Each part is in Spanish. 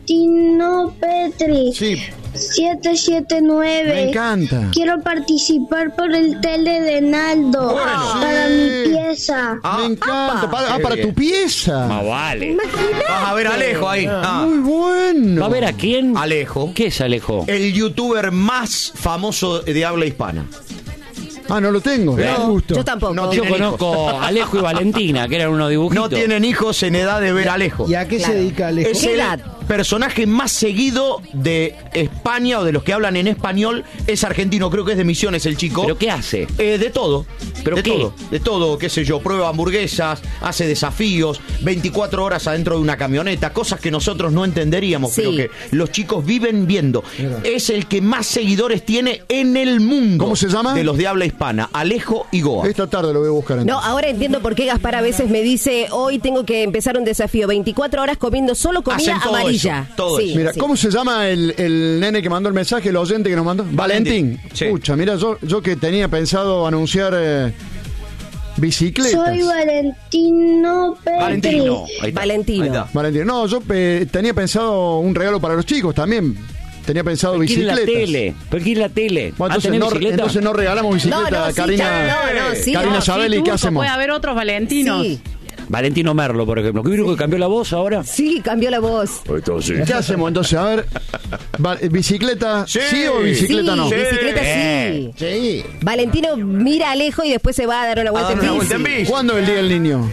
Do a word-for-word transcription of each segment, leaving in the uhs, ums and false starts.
Valentino Petri. Sí. siete siete nueve. Me encanta. Quiero participar por el tele de Naldo. Bueno. Para Sí. mi pieza. Me encanta. Para, ah, para tu pieza. Más vale. Vas a ver a Alejo ahí. Ah. Muy bueno. ¿Va a ver a quién? Alejo. ¿Qué es Alejo? El youtuber más famoso de habla hispana. Ah, no lo tengo. No, Justo. Yo tampoco. No Yo tienen conozco a Alejo y Valentina, que eran unos dibujitos. No tienen hijos en edad de ver a Alejo. ¿Y a qué Claro. se dedica Alejo? Es ¿Qué el edad? personaje más seguido de España o de los que hablan en español. Es argentino, creo que es de Misiones el chico. ¿Pero qué hace? Eh, de todo. ¿Pero de qué? todo. De todo, qué sé yo. Prueba hamburguesas, hace desafíos, veinticuatro horas adentro de una camioneta, cosas que nosotros no entenderíamos, Sí. pero que los chicos viven viendo. Es el que más seguidores tiene en el mundo. ¿Cómo se llama? De los de habla hispana. Alejo Igoa. Esta tarde lo voy a buscar. No, entonces. ahora entiendo por qué Gaspar a veces me dice, hoy tengo que empezar un desafío, veinticuatro horas comiendo solo comida Hacen todo amarilla. eso, todo Sí, eso. Mira, sí. ¿cómo se llama el, el nene que mandó el mensaje, el oyente que nos mandó? Valentín. Sí. Pucha, mira, yo, yo que tenía pensado anunciar eh, bicicletas. Soy Valentino Petri. Valentino. Ahí está. Valentino. Ahí está. Valentín. No, yo eh, tenía pensado un regalo para los chicos también. Tenía pensado ¿Por qué ir la bicicletas. tele? ¿Por qué ir la tele? Bueno, ¿Ah, entonces, tenés no, bicicleta? entonces no regalamos bicicleta, No, no, sí, Karina. ya, no, no, sí, Karina no, Sabelli, Sí, ¿qué turco, hacemos? puede haber otros Valentinos. Sí, Valentino Merlo, por ejemplo. ¿Qué que cambió la voz ahora? sí, cambió la voz. ¿Qué hacemos entonces? A ver, va- ¿bicicleta sí, Sí. o bicicleta sí, no? bicicleta Bien. sí. Sí. Valentino mira a Alejo y después se va a dar una A vuelta dar una en vuelta en bici. bici. ¿Cuándo es el Día del Niño?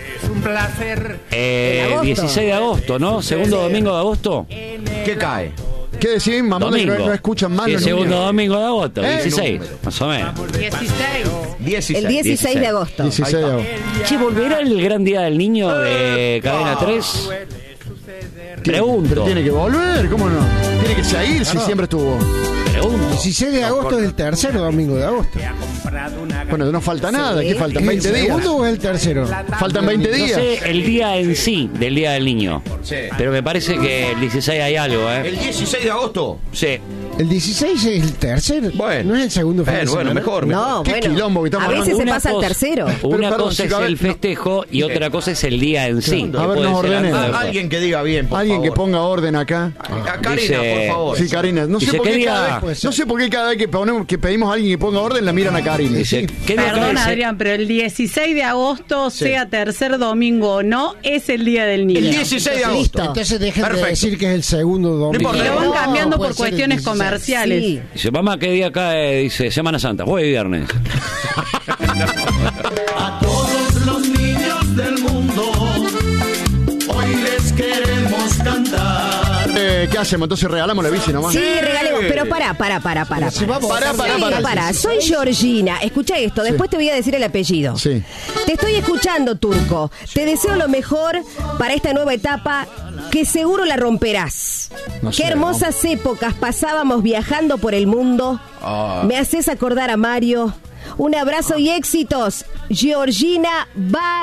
Eh, ¿En agosto? dieciséis de agosto, ¿no? Segundo domingo de agosto. ¿Qué cae? ¿Qué decís, mamá? Que Domingo. no, no escuchan mal Sí, los segundo niños. domingo de agosto, ¿Eh? dieciséis, más o menos. dieciséis. dieciséis. El dieciséis de agosto. dieciséis de agosto. Che, ¿volverá el gran día del niño de Cadena tres? Pregunto. Pero tiene que volver, ¿cómo no? Tiene que seguir si siempre estuvo. Pregunto. dieciséis de agosto es el tercer domingo de agosto. Bueno, no falta nada, Sí. ¿qué faltan? ¿El veinte días. segundo o es el tercero? Faltan veinte No días. sé el día en sí del día del niño. Sí. Pero me parece que el dieciséis hay algo, ¿eh? El dieciséis de agosto. Sí. El dieciséis es el tercer. Bueno. No es el segundo fin de Bueno, bueno, semana. mejor. mejor. No, Qué bueno, quilombo que estamos a veces armando. se Una pasa al cosa- tercero. Una Pero, perdón, cosa es chica, a ver, el festejo y otra cosa es el día en sí. A ver, que puede nos ser ordenen. antes o Ah, después. alguien que diga bien, por Alguien que favor. ponga orden acá. A Karina, Dice- por favor. Sí, Karina. No sé, Dice, por ¿qué qué día? cada vez, no sé por qué cada vez que, ponemos, que pedimos a alguien que ponga orden la miran a Karina. Dice, ¿qué día Perdón, cae? Adrián, pero el dieciséis de agosto, sea tercer domingo o no, es el Día del Niño. El dieciséis de agosto. Listo. Entonces dejen Perfecto. de decir que es el segundo domingo. importa. Y lo van No, cambiando puede por ser el cuestiones dieciséis. comerciales. Sí. Dice, mamá, ¿qué día cae? Dice, Semana Santa. Hoy es viernes. A todos los niños del mundo, hoy les queremos cantar. Eh, ¿Qué hacemos? Entonces regalamos la bici nomás. Sí, regalemos, pero pará, pará, pará, pará. Si vamos a Pará, hacer pará, el pará. Pará, soy Georgina. Escucha esto, después te voy a decir el apellido. Sí. Te estoy escuchando, Turco. Te deseo lo mejor para esta nueva etapa, que seguro la romperás. No Qué sé, hermosas épocas pasábamos viajando por el mundo. Me haces acordar a Mario. Un abrazo y éxitos. Georgina va.